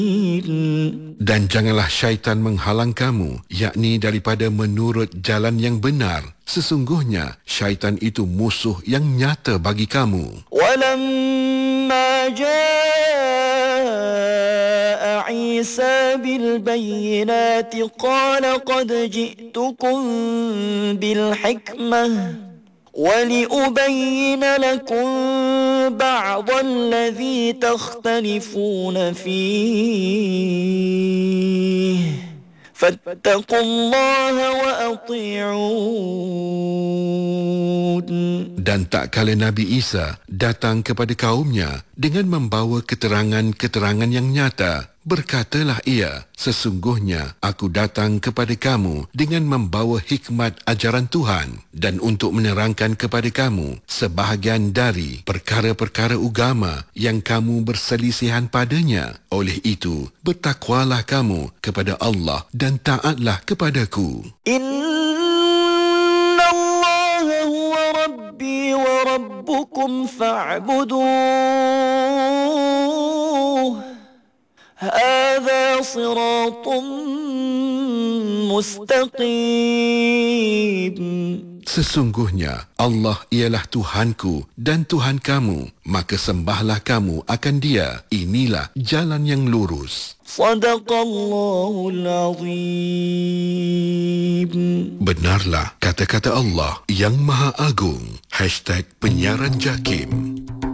Dan janganlah syaitan menghalang kamu, yakni daripada menurut jalan yang benar. Sesungguhnya syaitan itu musuh yang nyata bagi kamu. وَلَمَّا جَاءَ عِيسَى بِالْبَيِّنَاتِ قَالَ قَدْ جِئْتُكُمْ بِالْحِكْمَةِ وَلِأُبَيِّنَ لَكُمْ بَعْضَ الَّذِي تَخْتَلِفُونَ فِيهِ فَاتَّقُوا اللَّهَ وَأَطِيعُونِ. Dan tak kala Nabi Isa datang kepada kaumnya dengan membawa keterangan-keterangan yang nyata, berkatalah ia, sesungguhnya aku datang kepada kamu dengan membawa hikmat ajaran Tuhan dan untuk menerangkan kepada kamu sebahagian dari perkara-perkara agama yang kamu berselisihan padanya. Oleh itu, bertakwalah kamu kepada Allah dan taatlah kepadaku. ربي وربكم فاعبدوه هذا صراط مستقيم. Sesungguhnya Allah ialah Tuhanku dan Tuhan kamu, maka sembahlah kamu akan Dia. Inilah jalan yang lurus. Sadaqallahul Azim. Benarlah kata-kata Allah yang Maha Agung. #penyiaran JAKIM.